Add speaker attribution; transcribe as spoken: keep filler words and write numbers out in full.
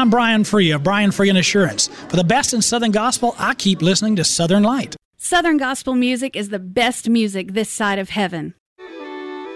Speaker 1: I'm Brian Free of Brian Free and Assurance. For the best in Southern Gospel, I keep listening to Southern Light.
Speaker 2: Southern Gospel music is the best music this side of heaven.